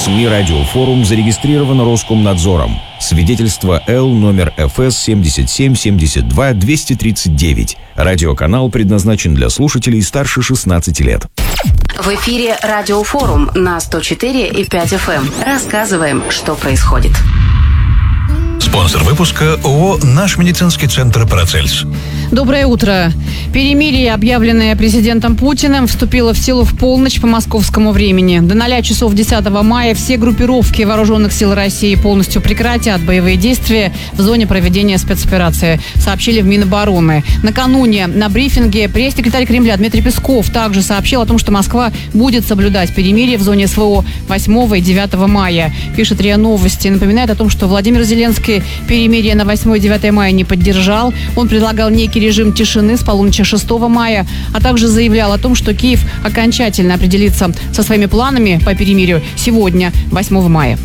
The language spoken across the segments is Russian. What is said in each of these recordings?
СМИ «Радиофорум» зарегистрирован Роскомнадзором. Свидетельство Л номер ФС 7772-239. Радиоканал предназначен для слушателей старше 16 лет. В эфире «Радиофорум» на 104,5 FM. Рассказываем, что происходит. Спонсор выпуска ООО «Наш медицинский центр Парацельс». Доброе утро. Перемирие, объявленное президентом Путиным, вступило в силу в полночь по московскому времени. До 0 часов 10 мая все группировки вооруженных сил России полностью прекратят боевые действия в зоне проведения спецоперации, сообщили в Минобороны. Накануне на брифинге пресс-секретарь Кремля Дмитрий Песков также сообщил о том, что Москва будет соблюдать перемирие в зоне СВО 8 и 9 мая. Пишет РИА Новости. Напоминает о том, что Владимир Зеленский перемирие на 8 и 9 мая не поддержал. Он предлагал некий режим тишины с полуночи 6 мая, а также заявлял о том, что Киев окончательно определится со своими планами по перемирию сегодня, 8 мая.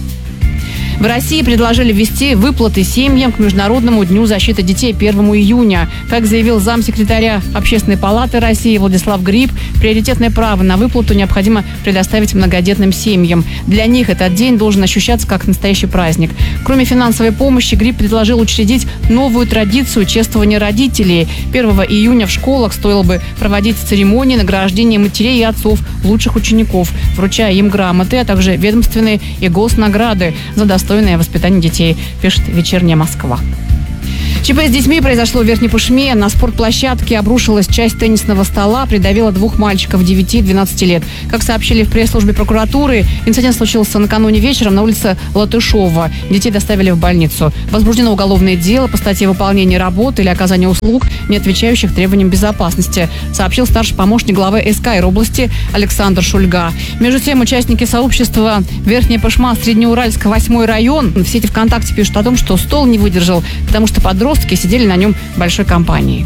В России предложили ввести выплаты семьям к Международному дню защиты детей 1 июня. Как заявил замсекретаря Общественной палаты России Владислав Гриб, приоритетное право на выплату необходимо предоставить многодетным семьям. Для них этот день должен ощущаться как настоящий праздник. Кроме финансовой помощи, Гриб предложил учредить новую традицию чествования родителей. 1 июня в школах стоило бы проводить церемонии награждения матерей и отцов лучших учеников, вручая им грамоты, а также ведомственные и госнаграды за достойное воспитание детей, пишет «Вечерняя Москва». ЧП с детьми произошло в Верхней Пышме. На спортплощадке обрушилась часть теннисного стола, придавила 2 мальчиков 9 и 12 лет. Как сообщили в пресс-службе прокуратуры, инцидент случился накануне вечером на улице Латышова. Детей доставили в больницу. Возбуждено уголовное дело по статье выполнения работы или оказания услуг, не отвечающих требованиям безопасности, сообщил старший помощник главы СК области Александр Шульга. Между тем, участники сообщества Верхняя Пышма, Среднеуральск, 8 район в сети ВКонтакте пишут о том, что стол не выдержал, потому что подростки сидели на нем большой компанией.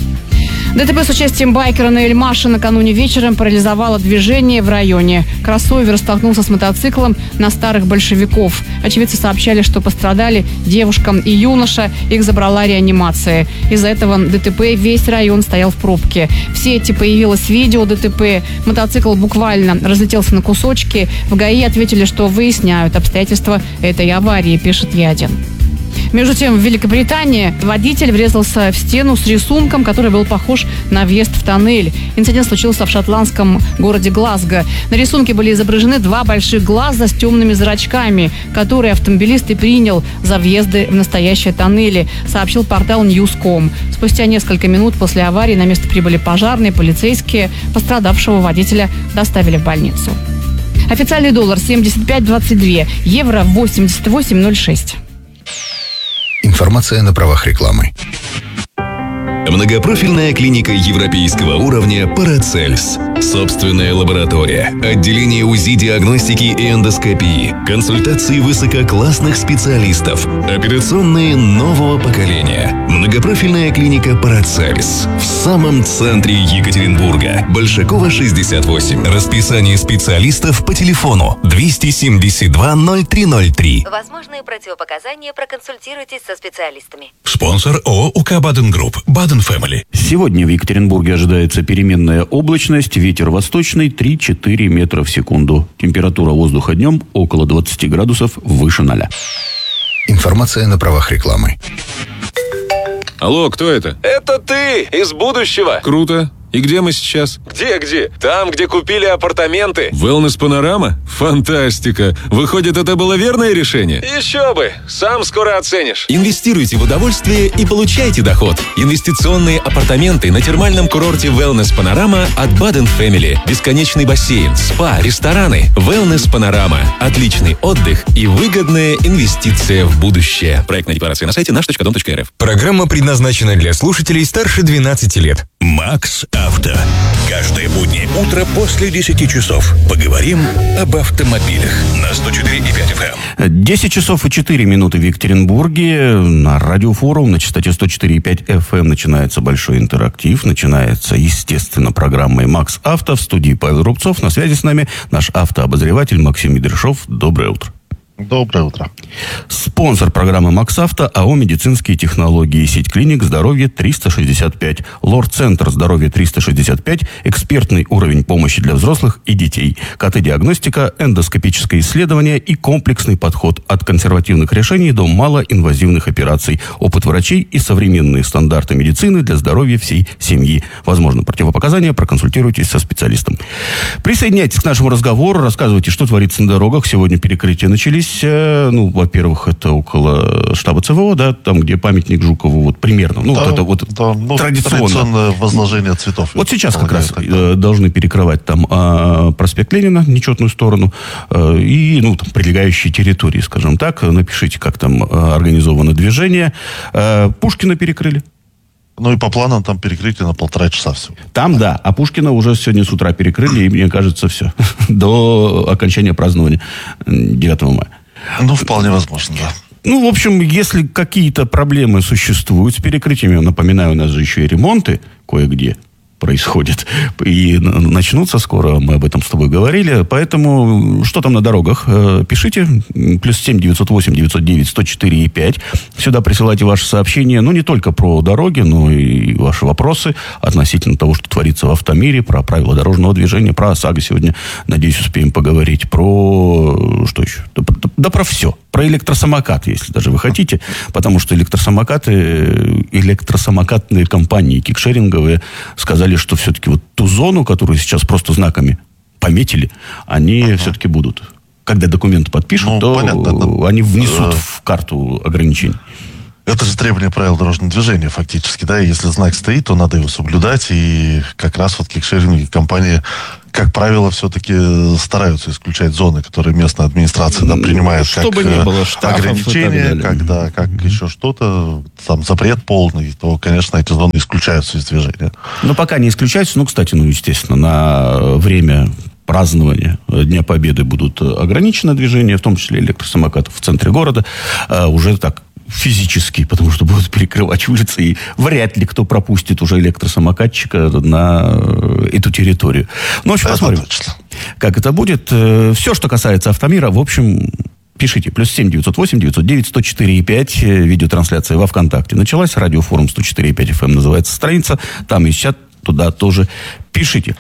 ДТП с участием байкера на Эльмаше накануне вечером парализовало движение в районе. Кроссовер столкнулся с мотоциклом на старых большевиков. Очевидцы сообщали, что пострадали девушка и юноша. Их забрала реанимация. Из-за этого ДТП весь район стоял в пробке. В сети появилось видео ДТП. Мотоцикл буквально разлетелся на кусочки. В ГАИ ответили, что выясняют обстоятельства этой аварии, пишет Ядин. Между тем, в Великобритании водитель врезался в стену с рисунком, который был похож на въезд в тоннель. Инцидент случился в шотландском городе Глазго. На рисунке были изображены 2 больших глаза с темными зрачками, которые автомобилист и принял за въезды в настоящие тоннели, сообщил портал News.com. Спустя несколько минут после аварии на место прибыли пожарные, полицейские. Пострадавшего водителя доставили в больницу. Официальный доллар 75.22, евро 88.06. Информация на правах рекламы. Многопрофильная клиника европейского уровня «Парацельс». Собственная лаборатория, отделение УЗИ, диагностики и эндоскопии, консультации высококлассных специалистов, операционные нового поколения. Многопрофильная клиника «Парацельс» в самом центре Екатеринбурга. Большакова, 68. Расписание специалистов по телефону 272-0303. Возможные противопоказания, проконсультируйтесь со специалистами. Спонсор ООО УК Баден Групп. Баден Фэмили. Сегодня в Екатеринбурге ожидается переменная облачность, ветер восточный 3-4 метра в секунду. Температура воздуха днем около 20 градусов выше 0. Информация на правах рекламы. Алло, кто это? Это ты, из будущего. Круто. И где мы сейчас? Где? Там, где купили апартаменты. Wellness Панорама? Фантастика. Выходит, это было верное решение? Еще бы. Сам скоро оценишь. Инвестируйте в удовольствие и получайте доход. Инвестиционные апартаменты на термальном курорте Wellness Панорама от Baden Family. Бесконечный бассейн, спа, рестораны. Wellness Панорама. Отличный отдых и выгодная инвестиция в будущее. Проектная декларация на сайте наш.дом.рф. Программа предназначена для слушателей старше 12 лет. Макс Авто. Каждое буднее утро после 10 часов. Поговорим об автомобилях. На 104,5 FM. 10 часов и 4 минуты в Екатеринбурге. На Радиофорум на частоте 104,5 FM начинается большой интерактив. Начинается, естественно, программой «Макс Авто». В студии Павел Рубцов. На связи с нами наш автообозреватель Максим Медряшов. Доброе утро. Доброе утро. Спонсор программы МаксАвто АО «Медицинские технологии». Сеть клиник «Здоровье 365». Лор-центр «Здоровье 365». Экспертный уровень помощи для взрослых и детей. КТ-диагностика, эндоскопическое исследование и комплексный подход от консервативных решений до малоинвазивных операций. Опыт врачей и современные стандарты медицины для здоровья всей семьи. Возможно, противопоказания, проконсультируйтесь со специалистом. Присоединяйтесь к нашему разговору, рассказывайте, что творится на дорогах. Сегодня перекрытия начались. Во-первых, это около штаба ЦВО, да, там, где памятник Жукову, вот примерно. Традиционное возложение цветов. Вот сейчас как раз должны перекрывать там проспект Ленина, нечетную сторону, и, там, прилегающие территории, скажем так. Напишите, как там организовано движение. Пушкина перекрыли. И по планам там перекрытие на 1,5 часа всего. Там, да. А Пушкина уже сегодня с утра перекрыли, и, мне кажется, все. До окончания празднования 9 мая. Вполне возможно, да. В общем, если какие-то проблемы существуют с перекрытиями, напоминаю, у нас же еще и ремонты кое-где происходят. И начнутся скоро, мы об этом с тобой говорили. Поэтому, что там на дорогах? Пишите. +7 908 909 104 5. Сюда присылайте ваши сообщения. Не только про дороги, но и ваши вопросы относительно того, что творится в автомире, про правила дорожного движения, про ОСАГО сегодня, надеюсь, успеем поговорить. Про... Что еще? Да про все. Про электросамокат, если даже вы хотите. Потому что электросамокатные компании кикшеринговые сказали, что все-таки вот ту зону, которую сейчас просто знаками пометили, они все-таки будут. Когда документы подпишут, то понятно, они внесут в карту ограничений. Это же требование правил дорожного движения, фактически, да, и если знак стоит, то надо его соблюдать, и как раз вот кикшеринговые компании, как правило, все-таки стараются исключать зоны, которые местная администрация принимает чтобы как не было штрафов ограничения, как еще что-то, там запрет полный, то, конечно, эти зоны исключаются из движения. Пока не исключаются, кстати, естественно, на время празднования Дня Победы будут ограничено движение, в том числе электросамокатов в центре города, уже так физически, потому что будут перекрывать улицы, и вряд ли кто пропустит уже электросамокатчика на эту территорию. В общем, посмотрим, как это будет. Все, что касается автомира, в общем, пишите. +7 908 909 104 5. Видеотрансляция во ВКонтакте началась. Радиофорум 104,5 FM называется страница. Там и сейчас туда тоже пишите.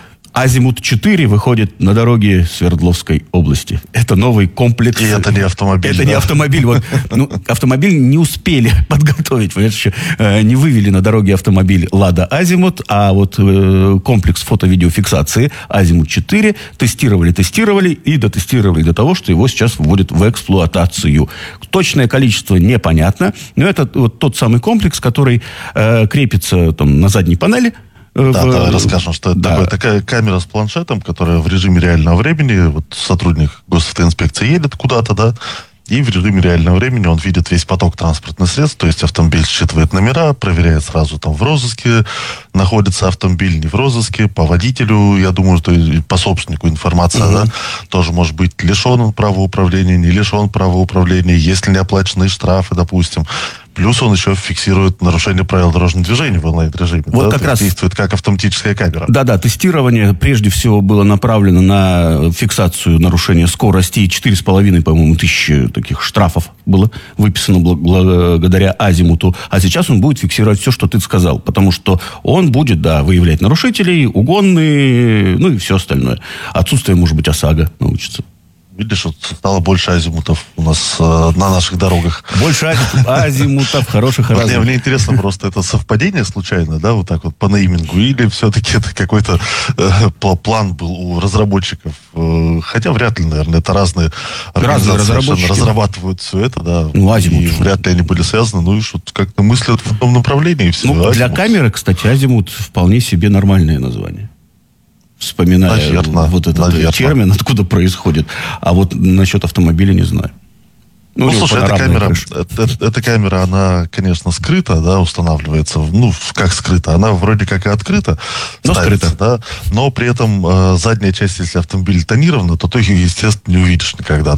Азимут-4 выходит на дороге Свердловской области. Это новый комплекс. И это не автомобиль. Это не автомобиль. Автомобиль не успели подготовить. Еще не вывели на дороге автомобиль «Лада Азимут», а вот комплекс фото-видеофиксации Азимут-4 тестировали и дотестировали до того, что его сейчас вводят в эксплуатацию. Точное количество непонятно, но это вот тот самый комплекс, который крепится там на задней панели. Да, расскажем, что это такая камера с планшетом, которая в режиме реального времени, вот сотрудник госавтоинспекции едет куда-то, да, и в режиме реального времени он видит весь поток транспортных средств, то есть автомобиль считывает номера, проверяет сразу, там в розыске находится автомобиль, не в розыске, по водителю, я думаю, что и по собственнику информация, да, тоже может быть лишен он права управления, не лишен права управления, если не оплаченные штрафы, допустим. Плюс он еще фиксирует нарушение правил дорожного движения в онлайн-режиме. Вот как раз действует как автоматическая камера. Да, тестирование прежде всего было направлено на фиксацию нарушения скорости. 4,5, по-моему, тысячи таких штрафов было выписано благодаря Азимуту. А сейчас он будет фиксировать все, что ты сказал. Потому что он будет, выявлять нарушителей, угонные, и все остальное. Отсутствие, может быть, ОСАГО научится. Видишь, вот стало больше азимутов у нас на наших дорогах. Больше азимутов, хороших разных. Мне интересно, просто это совпадение случайно, да, вот так вот по неймингу, или все-таки это какой-то план был у разработчиков? Хотя вряд ли, наверное, это разные организации разрабатывают все это, да. И вряд ли они были связаны, и что-то как-то мыслят в том направлении, и все. Для камеры, кстати, азимут вполне себе нормальное название. Вспоминая этот термин, откуда происходит. А вот насчет автомобиля не знаю. Слушай, эта камера, она, конечно, скрыта, да, устанавливается. Как скрыта? Она вроде как и открыта. Ставится, да. Но при этом задняя часть, если автомобиль тонирована, то ты ее, естественно, не увидишь никогда,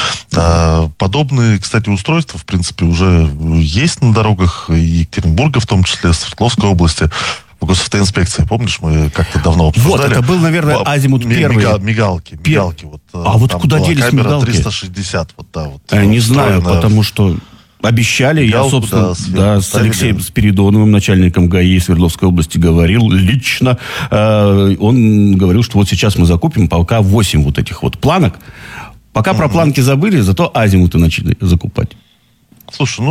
да. Подобные, кстати, устройства, в принципе, уже есть на дорогах Екатеринбурга, в том числе Свердловской области. в госавтоинспекции, помнишь, мы как-то давно обсуждали. Вот, это был, наверное, азимут первый. Мигалки. Вот, а вот куда делись камера мигалки? 360. Вот, да, вот, не знаю, потому что обещали. Я, собственно, с Алексеем Спиридоновым, начальником ГАИ Свердловской области, говорил лично. Он говорил, что вот сейчас мы закупим пока 8 вот этих вот планок. Пока про планки забыли, зато азимуты начали закупать. Слушай,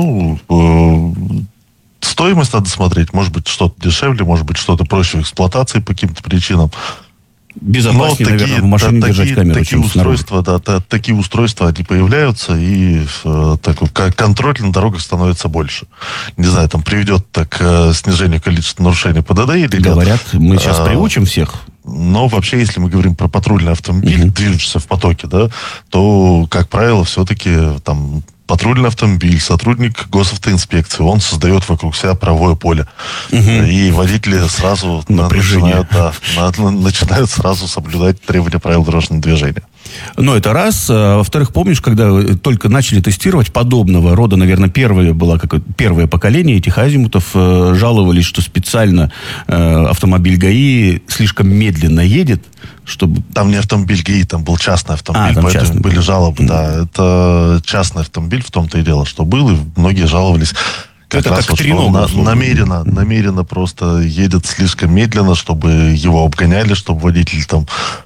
стоимость надо смотреть. Может быть, что-то дешевле, может быть, что-то проще в эксплуатации по каким-то причинам. Безопаснее, наверное, в машине держать камеру, чем снаружи. Такие устройства, они появляются, и такой контроль на дорогах становится больше. Не знаю, там приведет к снижению количества нарушений ПДД или говорят, мы сейчас приучим всех. Но вообще, если мы говорим про патрульный автомобиль, движущийся в потоке, да, то, как правило, все-таки там патрульный автомобиль, сотрудник госавтоинспекции, он создает вокруг себя правовое поле. И водители сразу начинают сразу соблюдать требования правил дорожного движения. Но это раз. Во-вторых, помнишь, когда только начали тестировать подобного рода, наверное, первое поколение этих азимутов, жаловались, что специально автомобиль ГАИ слишком медленно едет, чтобы... Там не автомобиль ГАИ, там был частный автомобиль, поэтому частный были жалобы. Да, это частный автомобиль, в том-то и дело, что был, и многие жаловались. Как это раз как намеренно просто едет слишком медленно, чтобы его обгоняли, чтобы водитель там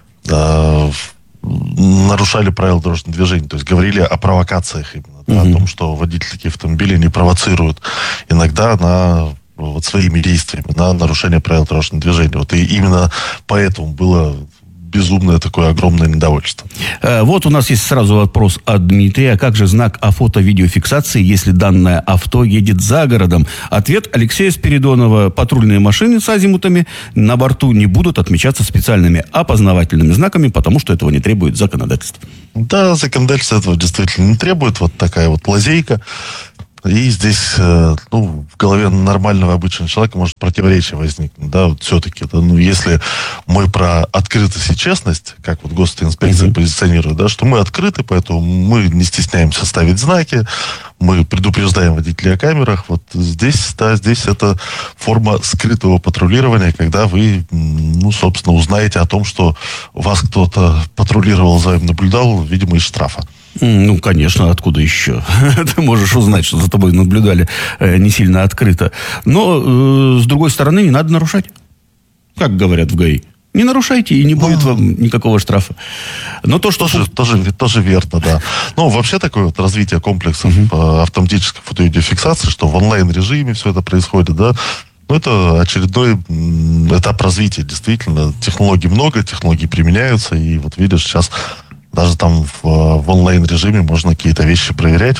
нарушали правила дорожного движения. То есть говорили о провокациях именно, о том, что водители таких автомобилей не провоцируют иногда своими действиями на нарушение правил дорожного движения. Вот и именно поэтому было безумное такое огромное недовольство. Вот у нас есть сразу вопрос от Дмитрия. Как же знак о фото-видеофиксации, если данное авто едет за городом? Ответ Алексея Спиридонова. Патрульные машины с азимутами на борту не будут отмечаться специальными опознавательными знаками, потому что этого не требует законодательство. Да, законодательство этого действительно не требует. Вот такая вот лазейка. И здесь, в голове нормального обычного человека может противоречие возникнуть, да, вот все-таки, если мы про открытость и честность, как вот госинспекция позиционирует, да, что мы открыты, поэтому мы не стесняемся ставить знаки, мы предупреждаем водителей о камерах, вот здесь это форма скрытого патрулирования, когда вы, собственно, узнаете о том, что вас кто-то патрулировал, за вами наблюдал, видимо, из штрафа. Конечно, откуда еще? Ты можешь узнать, что за тобой наблюдали не сильно открыто. Но, с другой стороны, не надо нарушать. Как говорят в ГАИ. Не нарушайте, и не будет вам никакого штрафа. Но то, что... Тоже верно, да. Вообще такое вот развитие комплексов автоматической фото-видеофиксации, что в онлайн-режиме все это происходит, да, это очередной этап развития. Действительно, технологий много, технологии применяются, и вот видишь, сейчас... Даже там в онлайн-режиме можно какие-то вещи проверять.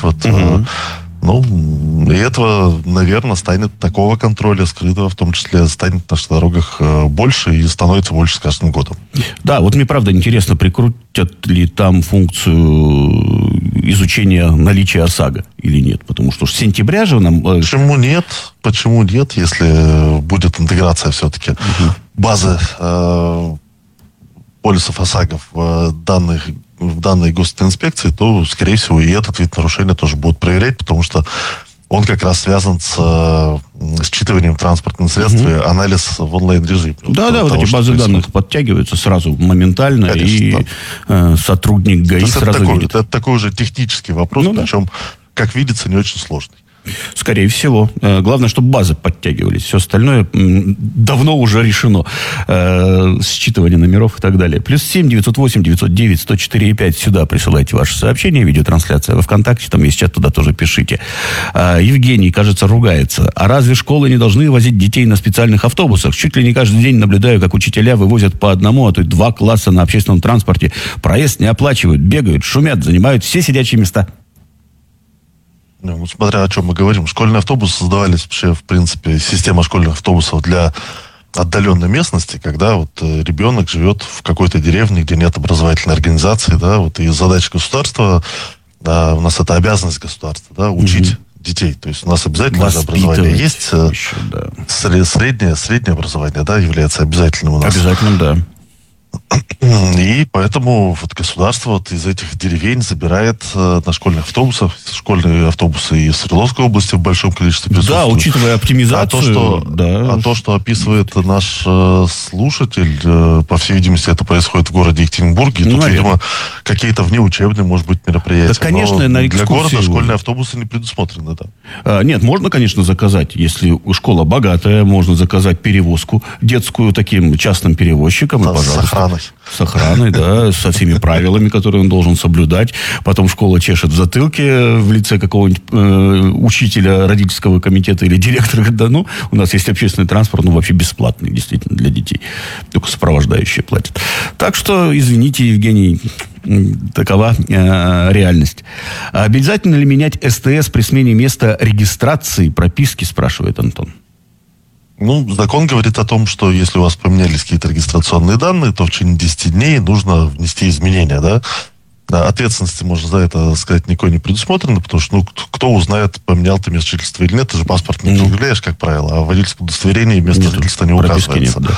И этого, наверное, станет такого контроля скрытого, в том числе, станет на наших дорогах больше и становится больше с каждым годом. Да, вот мне, правда, интересно, прикрутят ли там функцию изучения наличия ОСАГО или нет? Потому что с сентября же нам... Почему нет, если будет интеграция все-таки базы полисов ОСАГО в данной госинспекции, то, скорее всего, и этот вид нарушения тоже будут проверять, потому что он как раз связан с считыванием транспортных средств и анализ в онлайн-режиме. Да, вот эти базы данных подтягиваются сразу, моментально, конечно, и сотрудник ГАИ сразу видит. Это такой уже технический вопрос, причем, как видится, не очень сложный. Скорее всего. Главное, чтобы базы подтягивались. Все остальное давно уже решено. Считывание номеров и так далее. +7 908 909 104 5. Сюда присылайте ваши сообщения. Видеотрансляция во ВКонтакте. Там есть чат, туда тоже пишите. Евгений, кажется, ругается. А разве школы не должны возить детей на специальных автобусах? Чуть ли не каждый день наблюдаю, как учителя вывозят по одному, а то и 2 класса на общественном транспорте. Проезд не оплачивают, бегают, шумят, занимают все сидячие места. Смотря о чем мы говорим. Школьные автобусы создавались вообще, в принципе, система школьных автобусов для отдаленной местности, когда вот ребенок живет в какой-то деревне, где нет образовательной организации, да, вот и задача государства, да, у нас это обязанность государства, да, учить детей. То есть у нас обязательное образование есть. Еще, да. Среднее образование, да, является обязательным у нас. Обязательным, да. И поэтому вот государство вот из этих деревень забирает на школьных автобусах, школьные автобусы из Свердловской области в большом количестве присутствуют. Да, учитывая оптимизацию. То, что описывает наш слушатель, по всей видимости, это происходит в городе Екатеринбурге. Тут, видимо, какие-то внеучебные, может быть, мероприятия. Да, конечно, но на для города школьные автобусы не предусмотрены, да. Нет, можно, конечно, заказать, если школа богатая, можно заказать перевозку детскую таким частным перевозчиком. Да, и, пожалуйста, с охраной. С охраной, да, со всеми правилами, которые он должен соблюдать. Потом школа чешет в затылке в лице какого-нибудь учителя родительского комитета или директора. Да, ну, у нас есть общественный транспорт, вообще бесплатный, действительно, для детей. Только сопровождающие платят. Так что, извините, Евгений, такова реальность. Обязательно ли менять СТС при смене места регистрации, прописки, спрашивает Антон. Закон говорит о том, что если у вас поменялись какие-то регистрационные данные, то в течение 10 дней нужно внести изменения, да. Ответственности, можно за это сказать, никакой не предусмотрено, потому что, кто узнает, поменял ты место жительства или нет, ты же паспорт не предъявляешь, как правило, а в водительском удостоверении место жительства не указывается. Нет, да.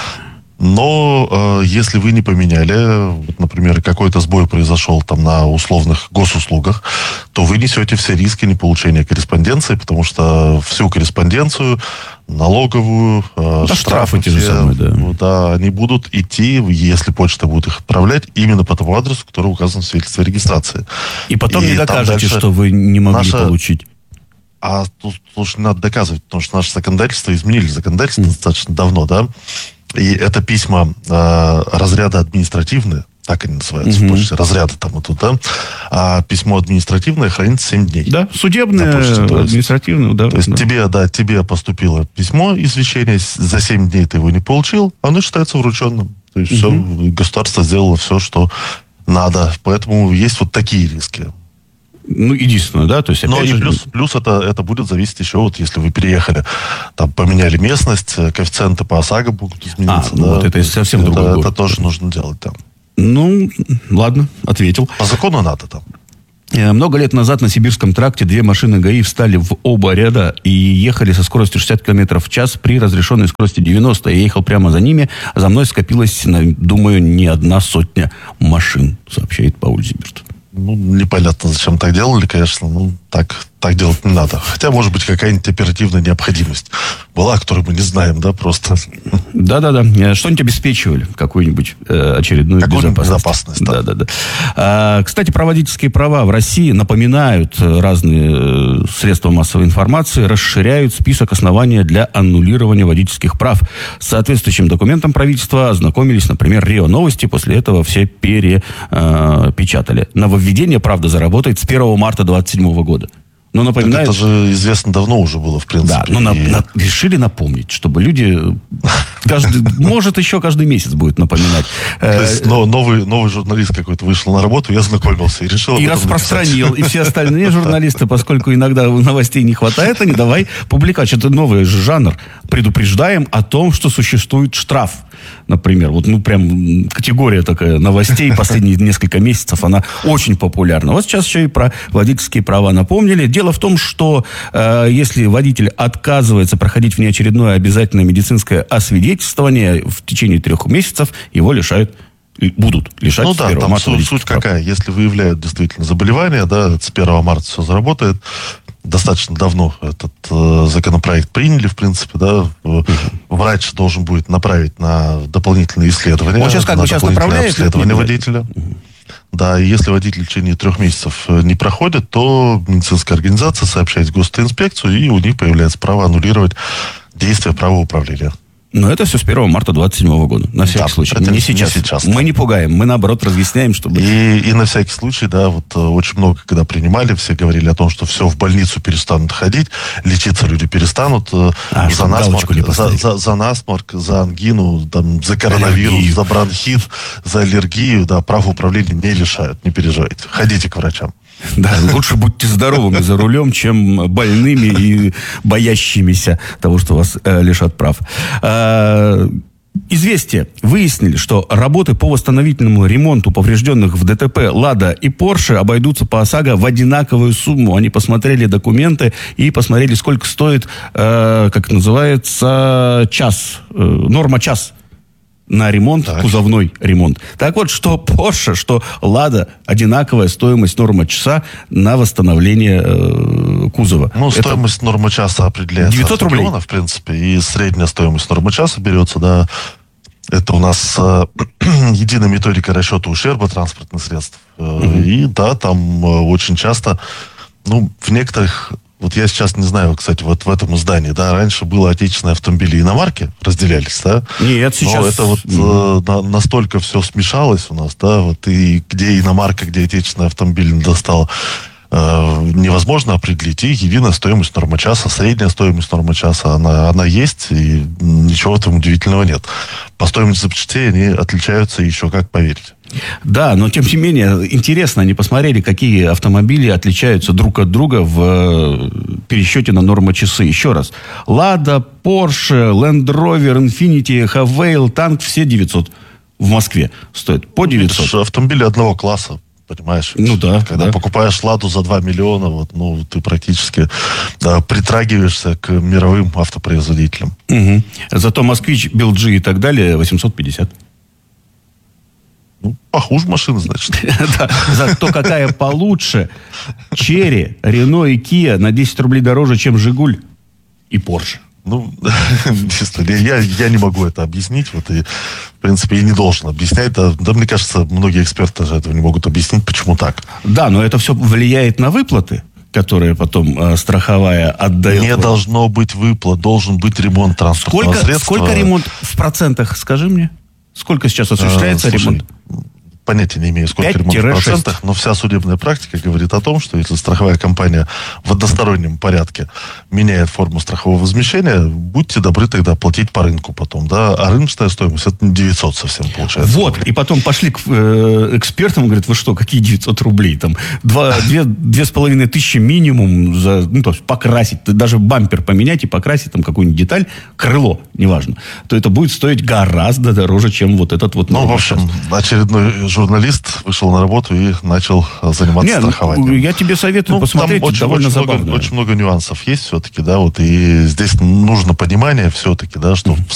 Но если вы не поменяли, например, какой-то сбой произошел там на условных госуслугах, то вы несете все риски неполучения корреспонденции, потому что всю корреспонденцию, налоговую, штрафы те же самые, да, они будут идти, если почта будет их отправлять, именно по тому адресу, который указан в свидетельстве о регистрации. И потом не докажете, что вы не могли получить. А тут не надо доказывать, потому что наше законодательство, изменили законодательство достаточно давно, да. И это письма разряда административные, так они называются в почте, разряды там и тут, да. А письмо административное хранится 7 дней. Да, судебное, административное, да. То есть тебе поступило письмо, извещение, за 7 дней ты его не получил, оно считается врученным. То есть все, государство сделало все, что надо. Поэтому есть вот такие риски. Единственное, да, то есть опять же... плюс это будет зависеть еще, если вы переехали, там поменяли местность, коэффициенты по ОСАГО будут измениться. Это совсем другое. Это тоже нужно делать там. Ладно, ответил. По закону надо там. Много лет назад на Сибирском тракте 2 машины ГАИ встали в оба ряда и ехали со скоростью 60 км в час при разрешенной скорости 90. Я ехал прямо за ними, а за мной скопилось, думаю, не 100 машин, сообщает Пауль Зиберт. Непонятно, зачем так делали, конечно. Так делать не надо. Хотя, может быть, какая-нибудь оперативная необходимость была, которую мы не знаем, да, просто. Да. Что-нибудь обеспечивали, какую-нибудь очередную безопасность. Да. Кстати, про водительские права в России напоминают разные средства массовой информации, расширяют список оснований для аннулирования водительских прав. С соответствующим документом правительства ознакомились, например, РИА Новости. После этого все перепечатали. Нововведение, правда, заработает с 1 марта 2027 года. Но напоминает... Это же известно давно уже было, в принципе. Да, но решили напомнить, чтобы люди... Может, еще каждый месяц будет напоминать. То есть новый журналист какой-то вышел на работу, я знакомился и решил... И распространил. И все остальные журналисты, поскольку иногда новостей не хватает, они давай публиковать. Это новый жанр. Предупреждаем о том, что существует штраф. Например, прям категория такая новостей последние несколько месяцев, она очень популярна. Вот сейчас еще и про водительские права напомнили. Дело в том, что если водитель отказывается проходить внеочередное обязательное медицинское освидетельствование в течение 3 месяцев, его будут лишать с 1 марта. Там суть какая? Если выявляют действительно заболевание, да, с 1 марта все заработает. Достаточно давно этот законопроект приняли, в принципе, да. Врач должен будет направить на дополнительные исследования. Он сейчас направляет обследование водителя. Да, и если водитель в течение 3 месяцев не проходит, то медицинская организация сообщает в госинспекцию, и у них появляется право аннулировать действия правоуправления. Но это все с 1 марта 2027 года. На всякий случай. Не сейчас. Мы не пугаем. Мы, наоборот, разъясняем, чтобы... И на всякий случай, да, очень много, когда принимали, все говорили о том, что все, в больницу перестанут ходить, лечиться люди перестанут за насморк, за ангину, за коронавирус, за бронхит, за аллергию, да, правоуправления не лишают, не переживайте. Ходите к врачам. Да, лучше будьте здоровыми за рулем, чем больными и боящимися того, что вас лишат прав. Известия выяснили, что работы по восстановительному ремонту поврежденных в ДТП «Лада» и «Порше» обойдутся по ОСАГО в одинаковую сумму. Они посмотрели документы и посмотрели, сколько стоит, как называется, час, норма час. на ремонт, кузовной ремонт. Так вот, что Porsche, что Lada, одинаковая стоимость норма часа на восстановление кузова. Ну, стоимость нормы часа определяется 900 от региона, в принципе, и средняя стоимость нормы часа берется, да. Это у нас единая методика расчета ущерба транспортных средств. И да, там очень часто, ну, в некоторых... Вот я сейчас не знаю, кстати, вот в этом здании, да, раньше было отечественные автомобили и иномарки разделялись, да? Нет, сейчас... Но это вот настолько все смешалось у нас, да, вот и где иномарка, где отечественный автомобиль достал, невозможно определить. И единая стоимость нормы часа, средняя стоимость нормы часа, она есть, и ничего в этом удивительного нет. По стоимости запчастей они отличаются еще, как поверить. Да, но тем не менее, интересно, они посмотрели, какие автомобили отличаются друг от друга в пересчете на нормочасы. Еще раз. Lada, Porsche, Land Rover, Infiniti, Havail, Танк, все 900 в Москве стоят. По 900. Это автомобили одного класса. Понимаешь? Ну да. Когда покупаешь «Ладу» за 2 миллиона, вот, ну, ты практически притрагиваешься к мировым автопроизводителям. Угу. Зато «Москвич», «Белджи» и так далее 850. Ну, похуже машины, значит. Да. Зато какая получше. «Черри», «Рено» и «Киа» на 10 рублей дороже, чем «Жигуль» и «Порше». Ну, я не могу это объяснить, вот, и, в принципе, и не должен объяснять. Да, мне кажется, многие эксперты даже этого не могут объяснить, почему так. Да, но это все влияет на выплаты, которые потом страховая отдает. Не должно быть выплат, должен быть ремонт транспортного средства. Сколько ремонт в процентах, скажи мне? Сколько сейчас осуществляется ремонт? Понятия не имею, сколько ремонт в процентах, но вся судебная практика говорит о том, что если страховая компания в одностороннем порядке меняет форму страхового возмещения, будьте добры тогда платить по рынку потом, да, а рыночная стоимость это не 900 совсем получается. Вот, и потом пошли к экспертам, говорят, вы что, какие 900 рублей, там, 2500 минимум за, ну, то есть покрасить, даже бампер поменять и покрасить там какую-нибудь деталь, крыло, неважно, то это будет стоить гораздо дороже, чем вот этот вот. Ну, в общем, очередной журналист вышел на работу и начал заниматься страхованием. Я тебе советую посмотреть, там довольно забавно. Очень много нюансов есть все-таки, да, вот, и здесь нужно понимание все-таки, да, что